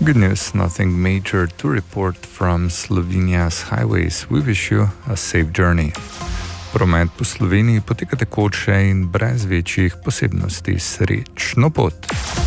Good news, nothing major to report from Slovenia's highways. We wish you a safe journey. Promet po Sloveniji poteka tekoče in brez večjih posebnosti. Srečno pot!